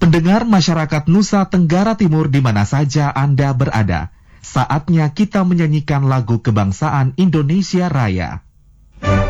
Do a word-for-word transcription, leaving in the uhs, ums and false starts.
Pendengar masyarakat Nusa Tenggara Timur di mana saja Anda berada, saatnya kita menyanyikan lagu kebangsaan Indonesia Raya.